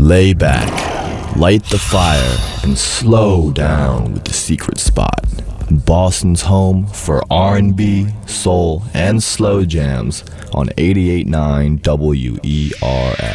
Lay back, light the fire, and slow down with the secret spot. Boston's home for R&B, soul, and slow jams on 88.9 WERS.